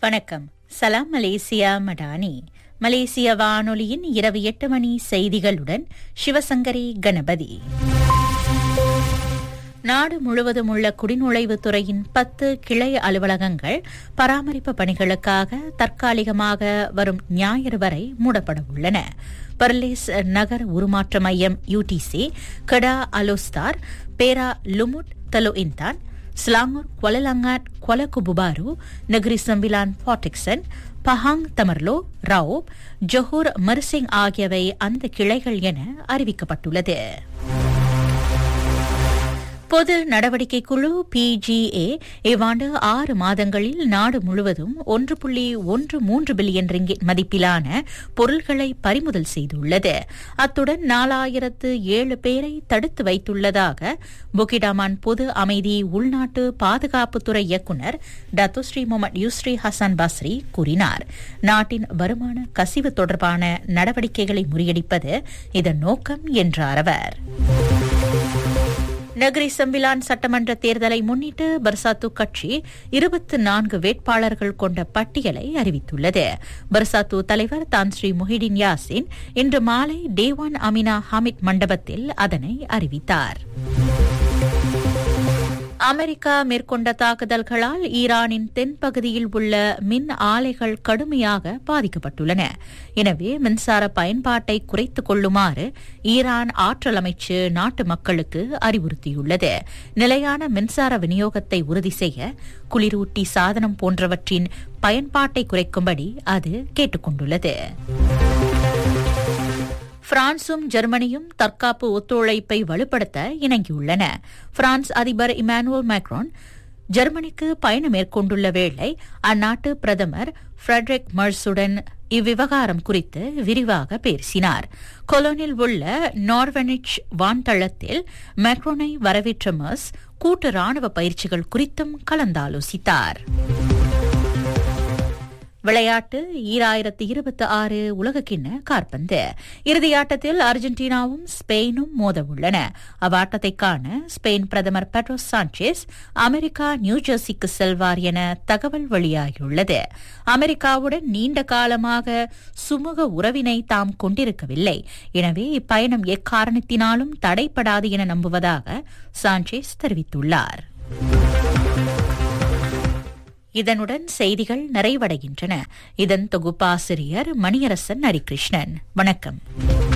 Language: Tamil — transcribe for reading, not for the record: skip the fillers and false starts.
வணக்கம். சலாம் மலேசியா மடானி. மலேசிய வானொலியின் இரவு 8 மணி செய்திகளுடன் சிவசங்கரி கணபதி. நாடு முழுவதும் உள்ள குடிநுழைவுத் துறையின் 10 கிளை அலுவலகங்கள் பராமரிப்பு பணிகளுக்காக தற்காலிகமாக வரும் ஞாயிறு வரை மூடப்பட உள்ளன. பர்லேஸ் நகர் உருமாற்ற மையம் UTC, கடா அலோஸ்தார், பேரா Lumut தலோ இன்தான், Selangor, Kuala Langat, Kuala Kubu Baru, Negeri Sembilan Port Dickson, Pahang Tamerloh, Raub, Johor Mersing ஆகியவை அந்த கிளைகள் என அறிவிக்கப்பட்டுள்ளது. பொது நடவடிக்கை குழு PGA இவ்வாண்டு 6 மாதங்களில் நாடு முழுவதும் 1.13 பில்லியன் ரிங்கிட் மதிப்பிலான பொருள்களை பறிமுதல் செய்துள்ளது. அத்துடன் 4007 பேரை தடுத்து வைத்துள்ளதாக புக்கிடாமான் பொது அமைதி உள்நாட்டு பாதுகாப்புத்துறை இயக்குநர் டத்தோஸ்ரீ முகமது யூஸ்ரி ஹசன் பஸ்ரி கூறினார். நாட்டின் வருமான கசிவு தொடர்பான நடவடிக்கைகளை முறியடிப்பது இதன் நோக்கம் என்றார் அவர். நகரி செம்பிலான் சட்டமன்ற தேர்தலை முன்னிட்டு பர்சாத்து கட்சி 24 வேட்பாளர்கள் கொண்ட பட்டியலை அறிவித்துள்ளது. பர்சாத்து தலைவர் தான் ஸ்ரீ முஹிடின் யாசின் இன்று மாலை டேவான் அமினா ஹமித் மண்டபத்தில் அதனை அறிவித்தார். அமெரிக்கா மேற்கொண்ட தாக்குதல்களால் ஈரானின் தென்பகுதியில் உள்ள மின் ஆலைகள் கடுமையாக பாதிக்கப்பட்டுள்ளன. எனவே மின்சார பயன்பாட்டை குறைத்துக் கொள்ளுமாறு ஈரான் ஆற்றல் அமைச்சு நாட்டு மக்களுக்கு அறிவுறுத்தியுள்ளது. நிலையான மின்சார விநியோகத்தை உறுதி செய்ய குளிரூட்டி சாதனம் போன்றவற்றின் பயன்பாட்டை குறைக்கும்படி அது கேட்டுக் கொண்டுள்ளது. பிரான்சும் ஜெர்மனியும் தற்காப்பு ஒத்துழைப்பை வலுப்படுத்த இணங்கியுள்ளன. பிரான்ஸ் அதிபர் இமானுவேல் மேக்ரான் ஜெர்மனிக்கு பயணம் மேற்கொண்டுள்ள வேளை அந்நாட்டு பிரதமர் ஃபிரெட்ரிக் மர்ஸுடன் இவ்விவகாரம் குறித்து விரிவாக பேசினார். கொலோனில் உள்ள நார்வெனிச் வான்தளத்தில் மேக்ரானை வரவேற்ற மர்ஸ் கூட்டு ராணுவ பயிற்சிகள் குறித்தும் கலந்தாலோசித்தார். விளையாட்டு 2026 உலகக்கிண்ண காற்பந்து இறுதியாட்டத்தில் அர்ஜென்டினாவும் ஸ்பெயினும் மோத உள்ளன. அவ்வாட்டத்தை காண ஸ்பெயின் பிரதமர் பெட்ரோ சாnchez அமெரிக்கா நியூஜெர்சிக்கு செல்வார் என தகவல் வெளியாகியுள்ளது. அமெரிக்காவுடன் நீண்ட காலமாக சுமூக உறவினை தாம் கொண்டிருக்கவில்லை. எனவே இப்பயணம் எக்காரணத்தினாலும் தடைப்படாது என நம்புவதாக சாnchez தெரிவித்துள்ளார். இதனுடன் செய்திகள் நிறைவடைகின்றன. இதன் தொகுப்பாசிரியர் மணியரசன் ஹரிகிருஷ்ணன். வணக்கம்.